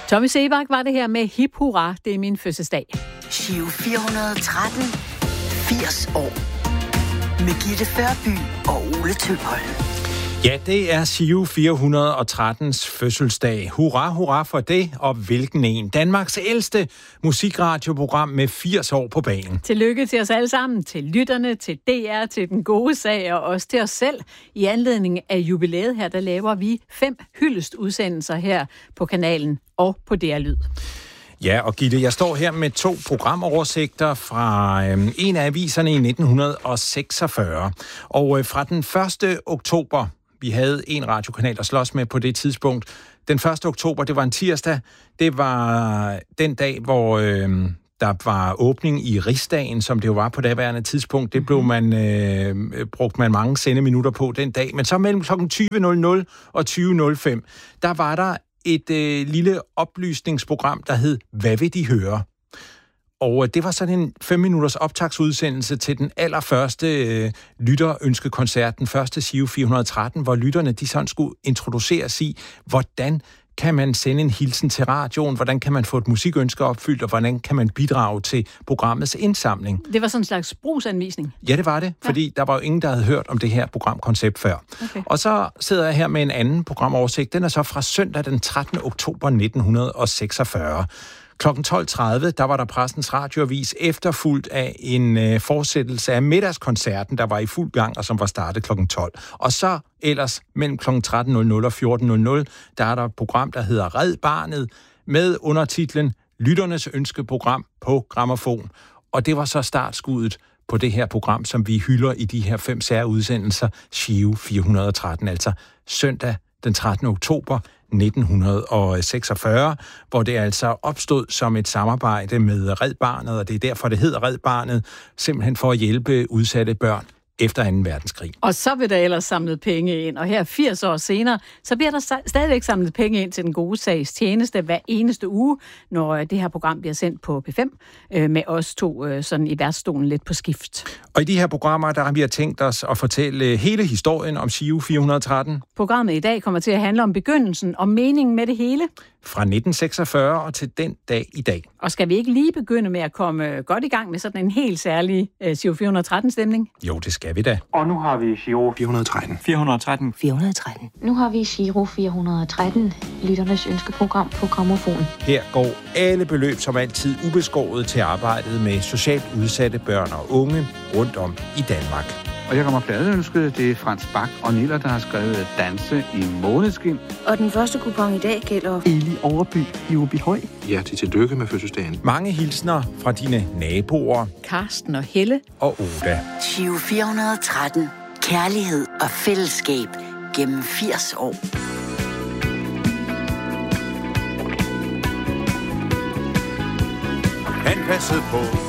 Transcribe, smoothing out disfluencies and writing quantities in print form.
Tommy Sebak var det her med Hip Hurra, det er min fødselsdag. Giro 413, 80 år. Med Gitte Førby og Ole Tøpholm. Ja, det er Giro 413's fødselsdag. Hurra, hurra for det, og hvilken en. Danmarks ældste musikradioprogram med 80 år på banen. Tillykke til os alle sammen, til lytterne, til DR, til den gode sag, og også til os selv. I anledning af jubilæet her, der laver vi 5 hyldestudsendelser her på kanalen og på DR Lyd. Ja, og Gitte, jeg står her med 2 programoversigter fra en af aviserne i 1946. Og fra den 1. oktober, vi havde en radiokanal at slås med på det tidspunkt. Den 1. oktober, det var en tirsdag. Det var den dag, hvor der var åbning i Rigsdagen, som det jo var på daværende tidspunkt. Det blev brugte man mange sendeminutter på den dag. Men så mellem kl. 20.00 og 20.05, der var der et lille oplysningsprogram, der hed Hvad vil de høre? Og det var sådan en 5-minutters optagsudsendelse til den allerførste lytterønskekoncert, den første Giro 413, hvor lytterne de sådan skulle introduceres i, hvordan kan man sende en hilsen til radioen, hvordan kan man få et musikønske opfyldt, og hvordan kan man bidrage til programmets indsamling. Det var sådan en slags brugsanvisning? Ja, det var det, fordi der var jo ingen, der havde hørt om det her programkoncept før. Okay. Og så sidder jeg her med en anden programoversigt. Den er så fra søndag den 13. oktober 1946. Klokken 12.30, der var der Pressens Radioavis efterfulgt af en fortsættelse af middagskoncerten, der var i fuld gang, og som var startet klokken 12. Og så ellers mellem klokken 13.00 og 14.00, der er der et program, der hedder Red Barnet, med undertitlen Lytternes ønskeprogram på Grammofon. Og det var så startskuddet på det her program, som vi hylder i de her 5 særudsendelser, Giro 413, altså søndag den 13. oktober 1946, hvor det altså opstod som et samarbejde med Red Barnet, og det er derfor, det hedder Red Barnet, simpelthen for at hjælpe udsatte børn efter 2. verdenskrig. Og så vil der ellers samlet penge ind, og her 80 år senere, så bliver der stadigvæk samlet penge ind til den gode sags tjeneste hver eneste uge, når det her program bliver sendt på P5, med os 2 sådan i værtsstolen lidt på skift. Og i de her programmer, der har vi tænkt os at fortælle hele historien om Giro 413. Programmet i dag kommer til at handle om begyndelsen og meningen med det hele. Fra 1946 og til den dag i dag. Og skal vi ikke lige begynde med at komme godt i gang med sådan en helt særlig Giro 413-stemning? Jo, det skal vi da. Og nu har vi Giro 413. 413. 413. Nu har vi Giro 413, lytternes ønskeprogram på Grammofon. Her går alle beløb som altid ubeskåret til arbejdet med socialt udsatte børn og unge rundt om i Danmark. Og her kommer pladeønsket. Det er Frans Bak og Niller, der har skrevet Danse i måneskin. Og den første kupon i dag gælder Eli Overby i Åbyhøj. Ja, tillykke med fødselsdagen. Mange hilsner fra dine naboer. Karsten og Helle. Og Oda. Giro 413. Kærlighed og fællesskab gennem 80 år. Han passede på